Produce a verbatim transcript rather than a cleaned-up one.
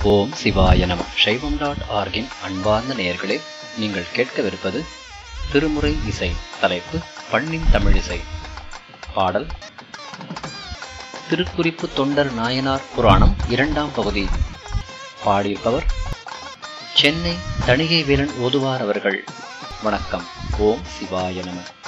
ஓம் சிவாய நம. சைவம் டாட் ஆர்கின் அன்பார்ந்த நேயர்களே, நீங்கள் கேட்கவிருப்பது திருமுறை இசை. தலைப்பு பண்ணின் தமிழிசை. பாடல் திருக்குறிப்பு தொண்டர் நாயனார் புராணம் இரண்டாம் பகுதி. பாடியிருப்பவர் சென்னை தணிகை வேலன் ஓதுவார் அவர்கள். வணக்கம். ஓம் சிவாய நம.